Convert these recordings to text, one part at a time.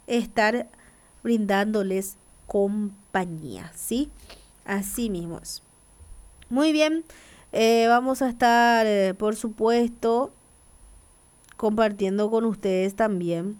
estar brindándoles compañía, ¿sí? Así mismo es. Muy bien, vamos a estar, por supuesto, compartiendo con ustedes también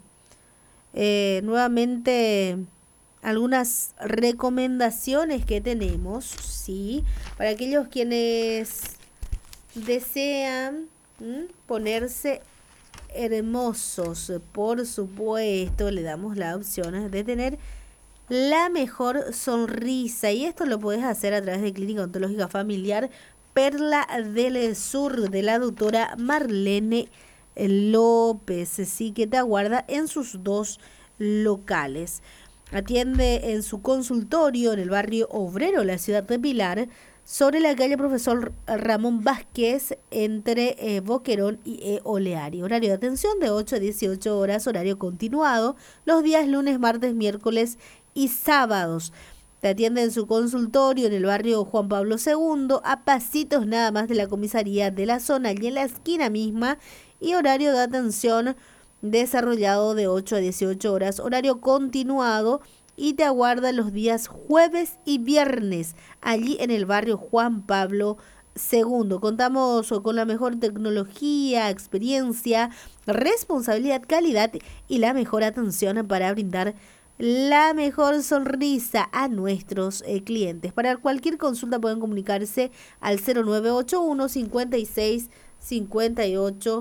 nuevamente algunas recomendaciones que tenemos, ¿sí? Para aquellos quienes desean ponerse hermosos, por supuesto, le damos la opción de tener la mejor sonrisa. Y esto lo puedes hacer a través de Clínica Odontológica Familiar Perla del Sur, de la doctora Marlene López, sí, que te aguarda en sus dos locales. Atiende en su consultorio en el barrio Obrero, la ciudad de Pilar, sobre la calle Profesor Ramón Vázquez, entre Boquerón y Oleario. Horario de atención de 8 a 18 horas, horario continuado, los días lunes, martes, miércoles y sábados. Te atiende en su consultorio en el barrio Juan Pablo II, a pasitos nada más de la comisaría de la zona, y en la esquina misma, y horario de atención desarrollado de 8 a 18 horas, horario continuado, y te aguarda los días jueves y viernes allí en el barrio Juan Pablo II. Contamos con la mejor tecnología, experiencia, responsabilidad, calidad y la mejor atención para brindar la mejor sonrisa a nuestros clientes. Para cualquier consulta pueden comunicarse al 0981 56 58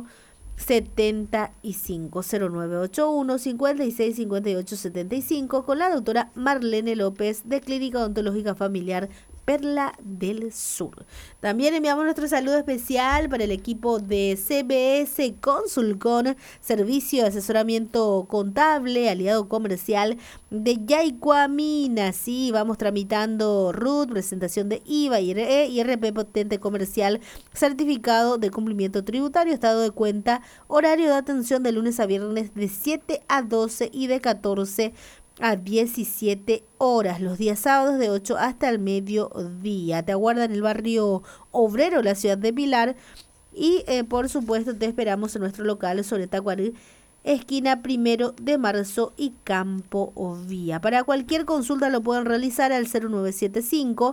75, 0981 56 58 75, con la doctora Marlene López de Clínica Odontológica Familiar Perla del Sur. También enviamos nuestro saludo especial para el equipo de CBS Consulcon, servicio de asesoramiento contable, aliado comercial de Yaicuamina. Sí, vamos tramitando RUT, presentación de IVA, IRP potente comercial, certificado de cumplimiento tributario, estado de cuenta, horario de atención de lunes a viernes de 7 a 12 y de 14 a 17 horas, los días sábados de 8 hasta el mediodía. Te aguarda en el barrio Obrero, la ciudad de Pilar, y por supuesto te esperamos en nuestro local sobre Tacuarí, esquina 1 de Marzo y Campo Vía. Para cualquier consulta lo pueden realizar al 0975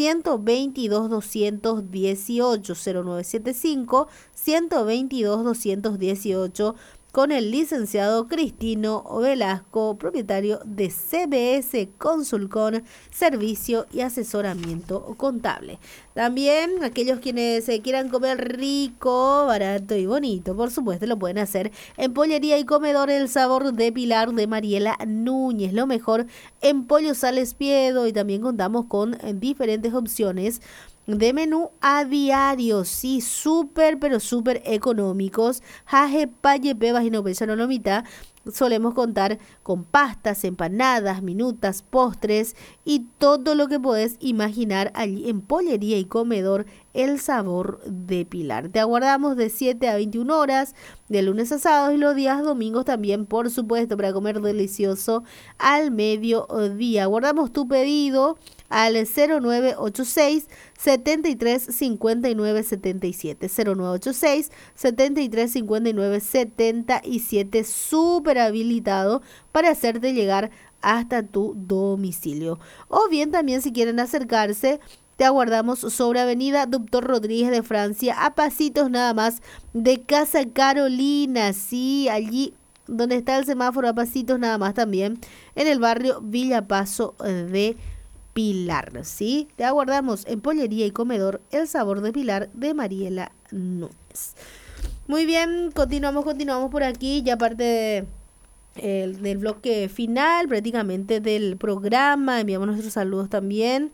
122 218, 0975 122 218, con el licenciado Cristino Velasco, propietario de CBS Consulcon, servicio y asesoramiento contable. También aquellos quienes quieran comer rico, barato y bonito, por supuesto lo pueden hacer en Pollería y Comedor El Sabor de Pilar de Mariela Núñez. Lo mejor en pollo Sal Espiedo, y también contamos con diferentes opciones de menú a diario, sí, súper, pero súper económicos. Jaje, paye, pebas y no pensano lo mitad. Solemos contar con pastas, empanadas, minutas, postres y todo lo que podés imaginar allí en Pollería y Comedor El Sabor de Pilar. Te aguardamos de 7 a 21 horas, de lunes a sábados, y los días domingos también, por supuesto, para comer delicioso al mediodía. Guardamos tu pedido al 0986 73 59 77, 0986 73 59 77, súper habilitado para hacerte llegar hasta tu domicilio. O bien también, si quieren acercarse, te aguardamos sobre Avenida Doctor Rodríguez de Francia, a pasitos nada más de Casa Carolina, sí, allí donde está el semáforo, a pasitos nada más también, en el barrio Villapaso de Pilar, ¿sí? Te aguardamos en Pollería y Comedor El Sabor de Pilar de Mariela Núñez. Muy bien, continuamos por aquí, ya parte del bloque final prácticamente del programa. Enviamos nuestros saludos también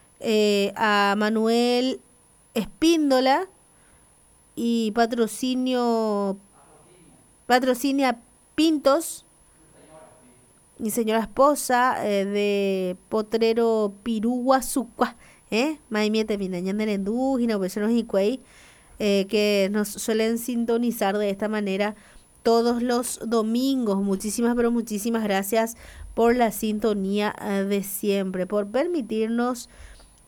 a Manuel Espíndola y Patrocinia Pintos, mi señora esposa, de Potrero Piruguazucua, Maimiete Minañanderendú, Ginabesonos y Cuey, que nos suelen sintonizar de esta manera todos los domingos. Muchísimas, pero muchísimas gracias por la sintonía de siempre, por permitirnos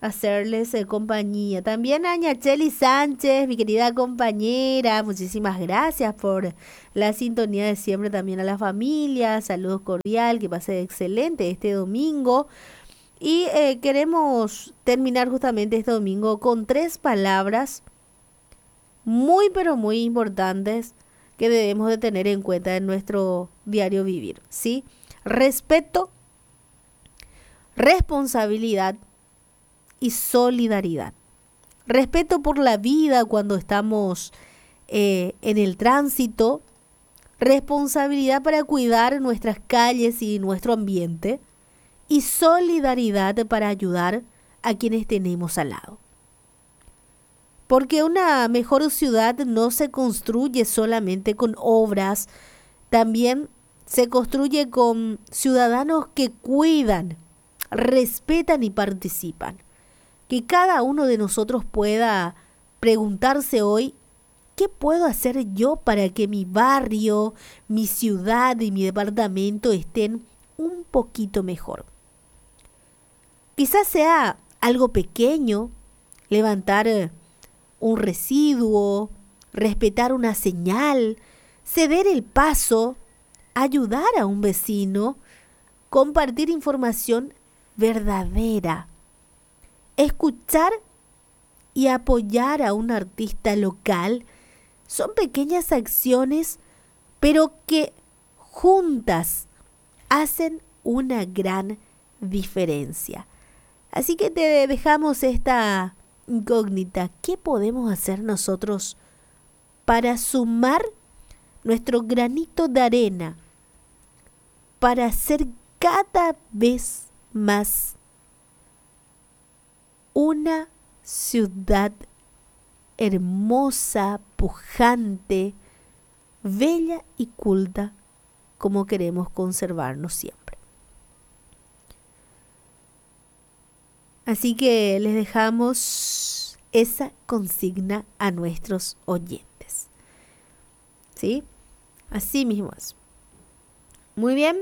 hacerles compañía. También a Ñacheli Sánchez, mi querida compañera, muchísimas gracias por la sintonía de siempre. También a la familia, saludos cordial, que pase excelente este domingo. Y queremos terminar justamente este domingo con 3 palabras muy pero muy importantes que debemos de tener en cuenta en nuestro diario vivir, ¿sí? Respeto, responsabilidad y solidaridad. Respeto por la vida cuando estamos en el tránsito, responsabilidad para cuidar nuestras calles y nuestro ambiente, y solidaridad para ayudar a quienes tenemos al lado. Porque una mejor ciudad no se construye solamente con obras, también se construye con ciudadanos que cuidan, respetan y participan. Que cada uno de nosotros pueda preguntarse hoy, ¿qué puedo hacer yo para que mi barrio, mi ciudad y mi departamento estén un poquito mejor? Quizás sea algo pequeño, levantar un residuo, respetar una señal, ceder el paso, ayudar a un vecino, compartir información verdadera, escuchar y apoyar a un artista local. Son pequeñas acciones, pero que juntas hacen una gran diferencia. Así que te dejamos esta incógnita. ¿Qué podemos hacer nosotros para sumar nuestro granito de arena para hacer cada vez más una ciudad hermosa, pujante, bella y culta como queremos conservarnos siempre? Así que les dejamos esa consigna a nuestros oyentes. ¿Sí? Así mismo es. Muy bien.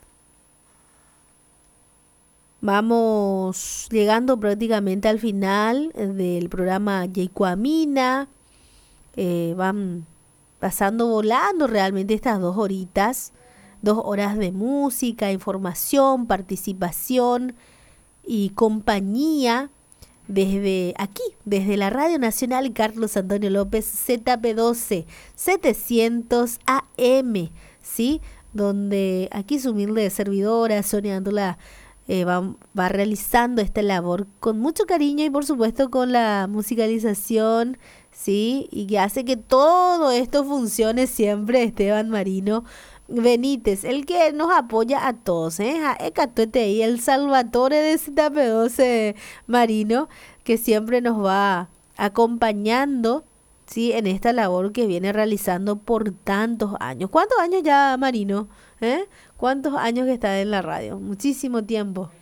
Vamos llegando prácticamente al final del programa Yeicuamina. Van pasando volando realmente estas 2 horitas. 2 horas de música, información, participación y compañía desde aquí, desde la Radio Nacional Carlos Antonio López, ZP12 700 AM, ¿sí? Donde aquí su humilde servidora Sonia Andula va realizando esta labor con mucho cariño y por supuesto con la musicalización, ¿sí? Y que hace que todo esto funcione siempre Esteban Marino Benítez, el que nos apoya a todos, a Ecatuetei, el Salvatore de ZP12 Marino, que siempre nos va acompañando, ¿sí? En esta labor que viene realizando por tantos años. ¿Cuántos años ya, Marino? ¿Cuántos años que está en la radio? Muchísimo tiempo.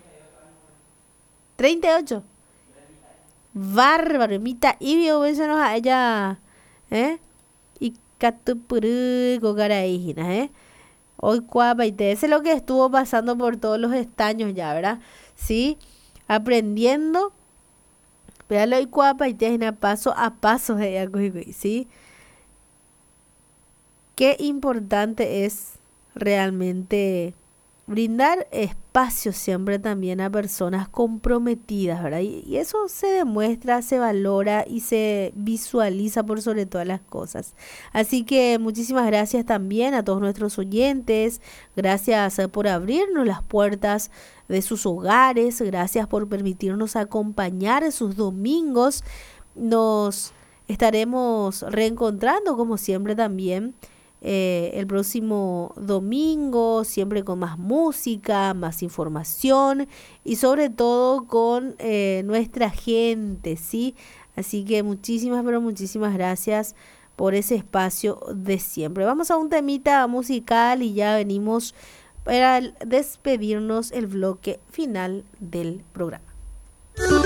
38. Bárbaro, mita ibio, nos a ella, y catupuru gogaraína, Hoy cuapaite, ese es lo que estuvo pasando por todos los estaños ya, ¿verdad? Sí, aprendiendo, véalo hoy cuapaite, paso a paso, ¿sí? Qué importante es realmente brindar espacio siempre también a personas comprometidas, ¿verdad? Y eso se demuestra, se valora y se visualiza por sobre todas las cosas. Así que muchísimas gracias también a todos nuestros oyentes. Gracias por abrirnos las puertas de sus hogares. Gracias por permitirnos acompañar sus domingos. Nos estaremos reencontrando como siempre también el próximo domingo, siempre con más música, más información y sobre todo con nuestra gente, ¿sí? Así que muchísimas, pero muchísimas gracias por ese espacio de siempre. Vamos a un temita musical y ya venimos para despedirnos el bloque final del programa.